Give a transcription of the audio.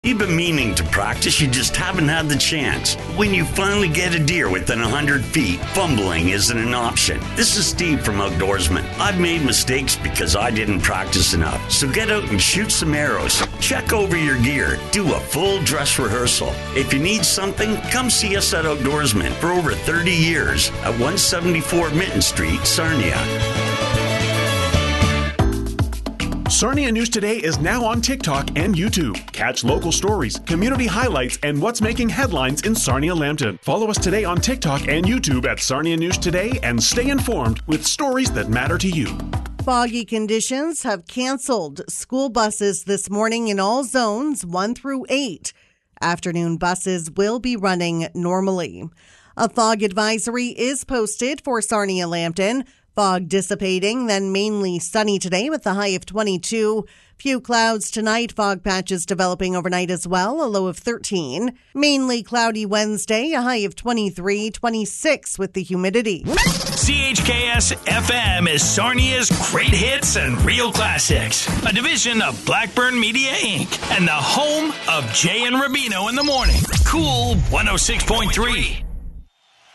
You've been meaning to practice, you just haven't had the chance. When you finally get a deer within 100 feet, fumbling isn't an option. This is Steve from Outdoorsman. I've made mistakes because I didn't practice enough. So get out and shoot some arrows. Check over your gear. Do a full dress rehearsal. If you need something, come see us at Outdoorsman for over 30 years at 174 Minton Street, Sarnia. Sarnia News Today is now on TikTok and YouTube. Catch local stories, community highlights, and what's making headlines in Sarnia-Lambton. Follow us today on TikTok and YouTube at Sarnia News Today and stay informed with stories that matter to you. Foggy conditions have canceled school buses this morning in all zones 1 through 8. Afternoon buses will be running normally. A fog advisory is posted for Sarnia-Lambton. Fog dissipating, then mainly sunny today with a high of 22. Few clouds tonight, fog patches developing overnight as well, a low of 13. Mainly cloudy Wednesday, a high of 23, 26 with the humidity. CHKS FM is Sarnia's great hits and real classics. A division of Blackburn Media Inc. and the home of Jay and Rubino in the morning. Cool 106.3.